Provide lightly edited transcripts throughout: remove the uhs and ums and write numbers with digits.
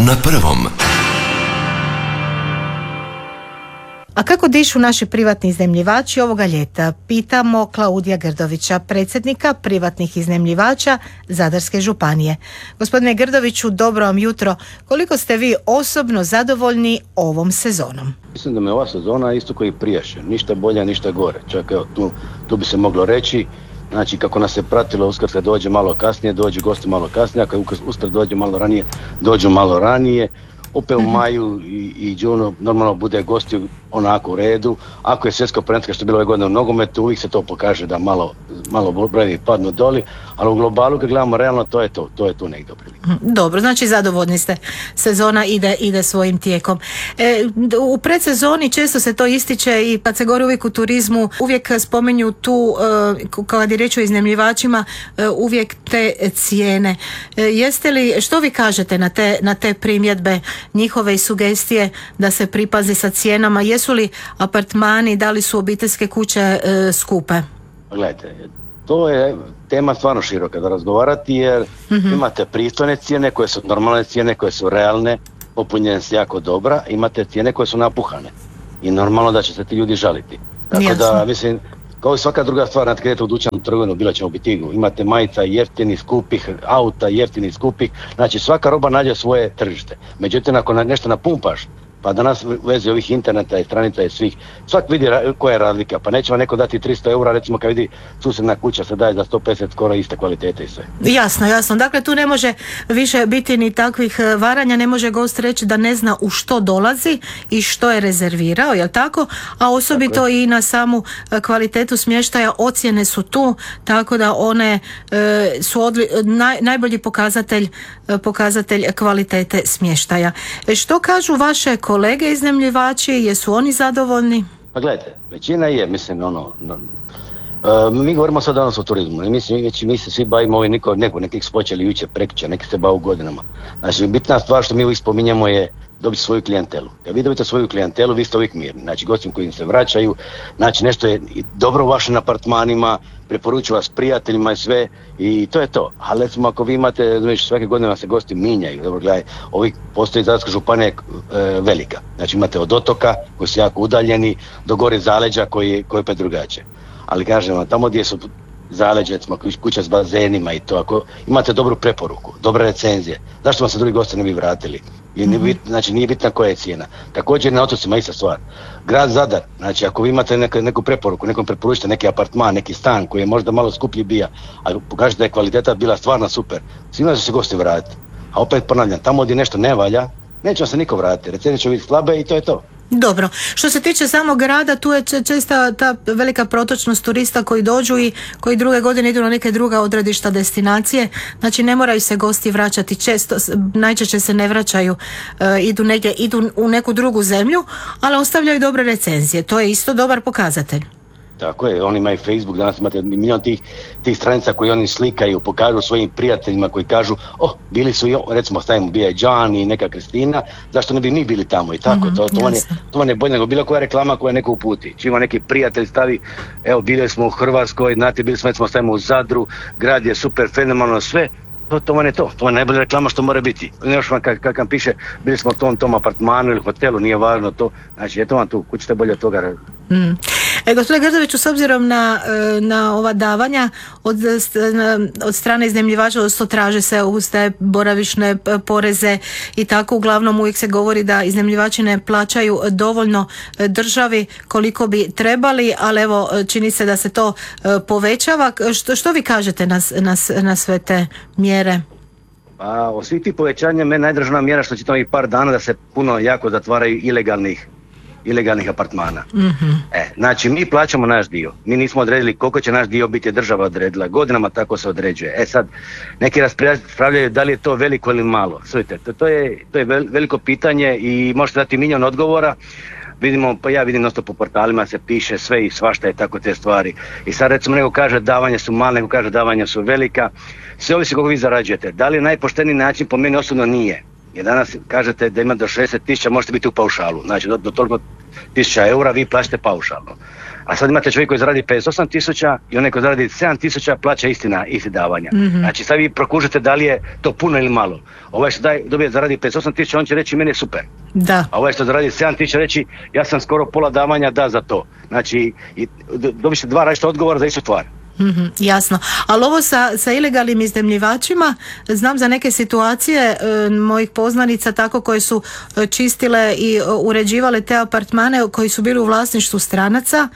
na prvom. A kako dišu naši privatni iznajmljivači ovoga ljeta? Pitamo Klaudija Grdovića, predsjednika privatnih iznajmljivača Zadarske županije. Gospodine Grdoviću, dobro vam jutro. Koliko ste vi osobno zadovoljni ovom sezonom? Mislim da me ova sezona isto koji prijašnja. Ništa bolje, ništa gore. Čak evo, tu bi se moglo reći. Znači, kako nas je pratilo, Uskrs kad dođe malo kasnije, dođu gosti malo kasnije, ako Uskrs dođe malo ranije, dođu malo ranije. Opet u maju i junu normalno bude gosti onako u redu. Ako je svjetsko prvenstvo što je bilo ove godine u nogometu, uvijek se to pokaže da malo brojevi padnu doli, ali u globalu kad gledamo realno to je tu negdje otprilike. Dobro, znači zadovoljni ste. Sezona ide svojim tijekom. U predsezoni često se to ističe i kad se govori uvijek u turizmu, uvijek spomenju tu, kad je riječ o iznajmljivačima, uvijek te cijene. Što vi kažete na te primjedbe njihove i sugestije da se pripazi sa cijenama? Jesu li apartmani, da li su obiteljske kuće skupe? Gledajte, to je tema stvarno široka da razgovarati jer imate pristojne cijene koje su normalne cijene, koje su realne, popunjenost jako dobra, imate cijene koje su napuhane i normalno da će se ti ljudi žaliti. Tako da, mislim, kao i svaka druga stvar, kad idete u dućanu trgovinu, bilo ćemo u bitigu, imate majica jeftinih, skupih, auta jeftinih, skupih, znači svaka roba nađe svoje tržište. Međutim, ako nešto napumpaš, pa danas u vezi ovih interneta i stranica i svih, svak vidi koja je razlika, pa neće vam neko dati 300 eura, recimo kad vidi susjedna kuća se daje za 150 skoro iste kvalitete i sve. Jasno, dakle tu ne može više biti ni takvih varanja, ne može gost reći da ne zna u što dolazi i što je rezervirao, jel tako? A osobito i na samu kvalitetu smještaja, ocjene su tu, tako da one su najbolji pokazatelj kvalitete smještaja. Što kažu vaše kolege iznajmljivači, jesu oni zadovoljni? Pa gledajte, većina je, mislim, mi govorimo sad danas o turizmu i mi se svi bavimo neki su počeli jučer, prekjučer, neki se bavu godinama. Znači, bitna stvar što mi uvijek spominjemo je dobiti svoju klijentelu. Kad vi dobite svoju klijentelu, vi ste uvijek mirni. Znači, gostima koji im se vraćaju, znači nešto je dobro u vašim apartmanima, preporučuju vas prijateljima i sve i to je to. Ali recimo ako vi imate, znači svake godine vam se gosti minjaju, dobro gledaj, postoji Zadarska županija velika. Znači imate od otoka koji su jako udaljeni do gore zaleđa koji je opet drugačije. Ali kažem vam, tamo gdje su zaleđe, recimo kuća s bazenima i to, ako imate dobru preporuku, dobre recenzije, zašto vam se drugi gosti ne bi vratili? Znači nije bitna koja je cijena. Također na otocima ista stvar. Grad Zadar, znači ako vi imate neku preporuku, nekom preporučite neki apartman, neki stan koji je možda malo skuplji bija, ali pokažete da je kvaliteta bila stvarno super, svima će se gosti vratiti. A opet ponavljam, tamo gdje nešto ne valja, neće se niko vratiti, recenzije će biti slabe i to je to. Dobro, što se tiče samog grada, tu je česta ta velika protočnost turista koji dođu i koji druge godine idu na neke druga odredišta destinacije, znači ne moraju se gosti vraćati često, najčešće se ne vraćaju, idu u neku drugu zemlju, ali ostavljaju dobre recenzije, to je isto dobar pokazatelj. Tako je, oni imaju Facebook, danas imate milion tih stranica koji oni slikaju, pokažu svojim prijateljima koji kažu, bili su, recimo stavimo bija Džan i neka Kristina, zašto ne bi mi bili tamo i tako, to vam je bolje nego bilo koja reklama koja neko uputi. Čim vam neki prijatelj stavi, evo bili smo u Hrvatskoj, znate, bili smo, recimo stavimo u Zadru, grad je super, fenomenalno sve, to vam je najbolja reklama što mora biti. Još vam kad piše, bili smo u tom apartmanu ili hotelu, nije važno to, znači eto vam tu, kućete bolje od toga. Gospodine Grdoviću, s obzirom na ova davanja od strane iznajmljivača, odnosno traže se uz te boravišne poreze i tako, uglavnom uvijek se govori da iznajmljivači ne plaćaju dovoljno državi koliko bi trebali, ali evo čini se da se to povećava. Što vi kažete na sve te mjere? Pa od svih tih povećanja meni najdražna mjera što će to i par dana da se puno jako zatvaraju ilegalnih apartmana. Znači mi plaćamo naš dio, mi nismo odredili koliko će naš dio biti, država odredila, godinama tako se određuje. Sad neki raspravljaju da li je to veliko ili malo. Slušajte, to je veliko pitanje i možete dati milion odgovora. Ja vidim nosto po portalima se piše sve i svašta je tako te stvari. I sad recimo neko kaže davanja su male, neko kaže davanja su velika. Sve ovisi kako vi zarađujete. Da li je najpošteniji način? Po meni osobno nije. Jer danas kažete da ima do 60.000, možete biti u paušalu. Znači do toliko tisuća eura, vi plaćate paušalno. A sad imate čovjek koji zaradi 58 tisuća i onaj koji zaradi 7 tisuća plaća isti davanja. Znači sad vi prokužite da li je to puno ili malo. Ovaj što dobije zaradi 58 tisuća, on će reći meni je super. Da. A ovaj što zaradi 7 tisuća reći ja sam skoro pola davanja da za to. Znači dobit ćete dva različita odgovora za istu stvar. Jasno, ali ovo sa ilegalnim iznajmljivačima, znam za neke situacije mojih poznanica tako koje su čistile i uređivale te apartmane koji su bili u vlasništvu stranaca.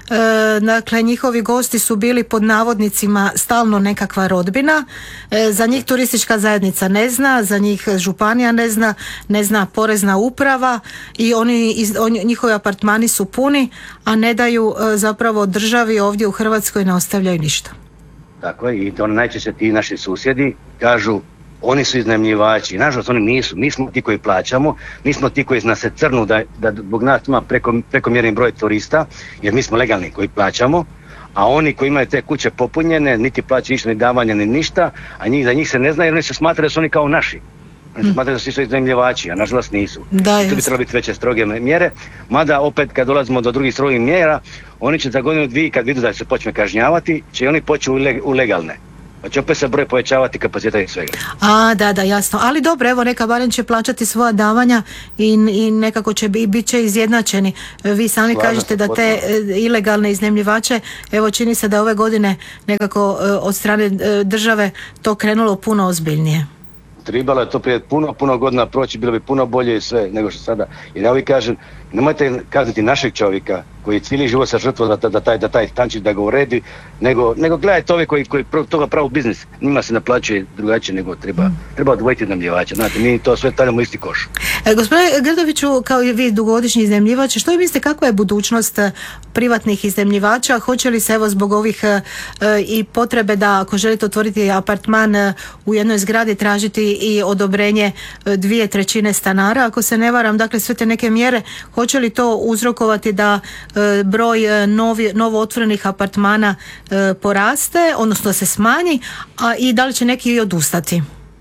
Dakle, njihovi gosti su bili pod navodnicima stalno nekakva rodbina, za njih turistička zajednica ne zna, za njih županija ne zna porezna uprava i njihovi apartmani su puni, a ne daju zapravo državi ovdje u Hrvatskoj, ne ostavljaju ništa. Tako je, i to najčešće ti naši susjedi kažu oni su iznajmljivači. Nažalost oni nisu, mi smo ti koji plaćamo, mi smo ti koji nas se crnu da zbog nas ima prekomjerni broj turista, jer mi smo legalni koji plaćamo, a oni koji imaju te kuće popunjene, niti plaćaju ništa, ni davanja, ni ništa, a za njih se ne zna jer oni se smatraju da su oni kao naši. Oni se smatraju da su iznajmljivači, a nažalost nisu. Tu bi trebalo biti veće stroge mjere, mada opet kad dolazimo do drugih strogih mjera, oni će za godinu dvije kad vidu da se počne kažnjavati, će oni poći u legalne. Pa će opet se broj povećavati kapaciteta i svega. Da, jasno. Ali dobro, evo neka barem će plaćati svoja davanja i nekako će bit će izjednačeni. Vi sami kažete da te ilegalne iznajmljivače, evo čini se da ove godine nekako od strane države to krenulo puno ozbiljnije. Trebalo je to prije puno godina proći, bilo bi puno bolje i sve nego što sada. Jer ja uvijek kažem, nemojte kazniti našeg čovjeka koji cijeli život se žrtvo da taj stančić da ga uredi, nego gledajte ove koji toga pravu biznis. Njima se naplaćuje drugačije nego treba odvojiti iznajmljivača. Znate, mi to sve stavljamo u isti koš. Gospodine Grdoviću, kao i vi dugogodišnji iznajmljivač, što vi mislite kakva je budućnost privatnih iznajmljivača? Hoće li se evo zbog ovih i potrebe da ako želite otvoriti apartman u jednoj zgradi tražiti i odobrenje 2/3 stanara, ako se ne varam, dakle sve te neke mjere, hoće li to uzrokovati da broj novo otvorenih apartmana poraste, odnosno se smanji, a i da li će neki i odustati?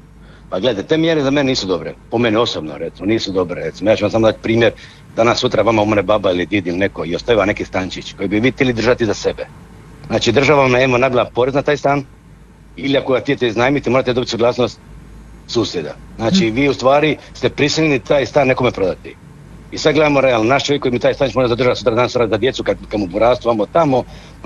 Pa gledajte, te mjere za mene nisu dobre. Po meni osobno, recimo, nisu dobre. Recimo, ja ću vam samo dati primjer, danas sutra vama umre baba ili did ili neko i ostavlja neki stančić koji bi vi htjeli držati za sebe. Znači država vam nabila porez na taj stan ili ako ga htijete iznajmiti morate dobiti suglasnost susjeda. Znači vi u stvari ste prisiljeni taj stan nekome prodati. I sad gledamo realno, naš čovjek koji mi taj stanić može zadržati sutra danas za djecu kad mu porastu vamo tamo,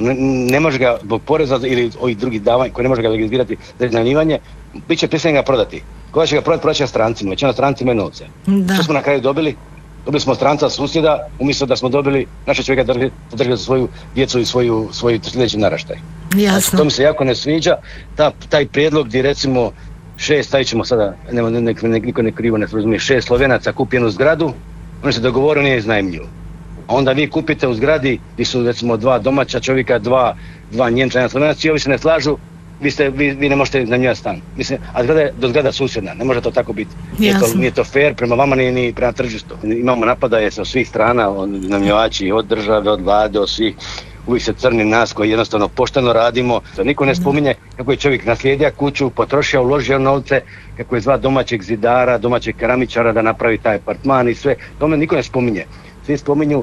ne može ga zbog poreza ili ovih drugih davanja koji ne može ga legalizirati za iznajmljivanje, bit će prisiljen ga prodati. Koga će ga prodati, prodat će strancima, većina stranci imaju novce. Što smo na kraju dobili? Dobili smo stranca susjeda, umjesto da smo dobili naša čovjeka da drži za svoju djecu i svoju sljedeći naraštaj. Jasno. To mi se jako ne sviđa, taj prijedlog gdje recimo 6, stavit ćemo sada, niko ne krivo ne razumije, 6 Slovenaca kupi jednu zgradu, oni se dogovore, nije iznajmljivo. A onda vi kupite u zgradi gdje su recimo 2 domaća čovjeka, 2 Njemca, 1 Slovenac i ovi se ne slažu, vi ne možete iznajmljivati stan. Mislim, a zgrada je do zgrada susjedna, ne može to tako biti. Nije to fair prema vama ni prema tržištu. Imamo napadaje sa svih strana, iznajmljivači od države, od vlade, od svih. Uvijek se crni nas koji jednostavno pošteno radimo. Niko ne spominje kako je čovjek naslijedio kuću, potrošio, uložio novce, kako je zva domaćeg zidara, domaćeg keramičara da napravi taj apartman i sve. Tome niko ne spominje. Svi spominju,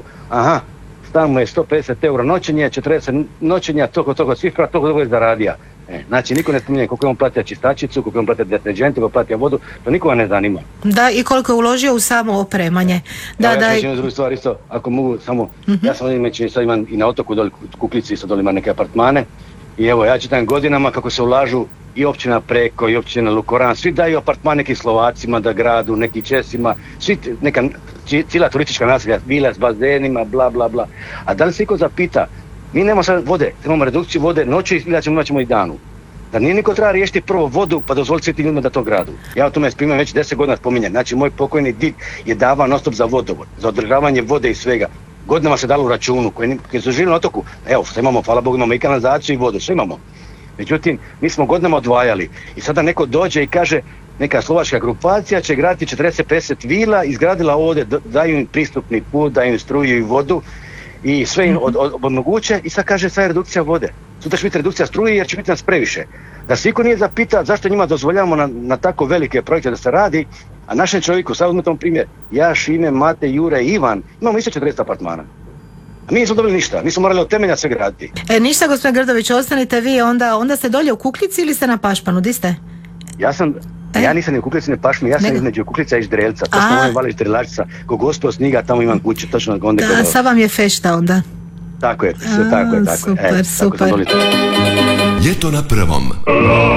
stan mu je 150 eura noćenje, 40 noćenja, toliko cifra, toliko je zaradio. Znači niko ne spominje koliko je on platio čistačicu, koliko je on platio deterđent, koliko je platio vodu, to nikoga ne zanima. Da, i koliko je uložio u samo opremanje. Ja ću drugu stvar isto, ako mogu samo, ja sam sad imam i na otoku doli Kukljici, sad doli ima neke apartmane i evo ja čitam godinama kako se ulažu i općina Preko i općina Lukoran, svi daju apartman nekim Slovacima da gradu, neki Česima, svi cijela turistička naselja, vila s bazenima, bla bla bla. A da li se iko zapita, mi nemamo sad vode, imamo redukciju vode noći ili imat ćemo i danu. Da nije niko treba riješiti prvo vodu pa dozvoliti svim ljudima da to gradu. Ja o tome spremam već 10 godina spominjem. Znači moj pokojni did je davao non stop za vodovod, za održavanje vode i svega. Godinama se dalo u računu koji su živjeli na otoku. Evo, sve imamo, hvala Bogu, imamo i kanalizaciju i vodu, sve imamo. Međutim, mi smo godinama odvajali i sada neko dođe i kaže neka slovačka grupacija će graditi 40-50 vila, izgradila ovdje, daju im pristupni put, daju im struju i vodu i sve im omoguće i sad kaže sad je redukcija vode. Sutra će biti redukcija struje jer će biti nas previše. Da se niko nije zapita zašto njima dozvoljavamo na tako velike projekte da se radi, A našem čovjeku, sad uzmemo primjer, ja, Šime, Mate, Jure, Ivan, imamo isto 40 apartmana. A mi nismo dobili ništa, mi smo morali od temelja sve graditi. Ništa, gospodin Grdović, ostanite vi, onda ste dolje u Kukljici ili ste na Pašmanu, di ste? Ja nisam ni u Kukljici, ni Pašmanu, ja sam između Kukljica i Ždrelca, to smo vali Ždrelačica, ko Gospeo Sniga, tamo imam kuću, točno onda. Da, sad vam je fešta onda. Tako je, sve tako je. Super. Ljeto na prvom.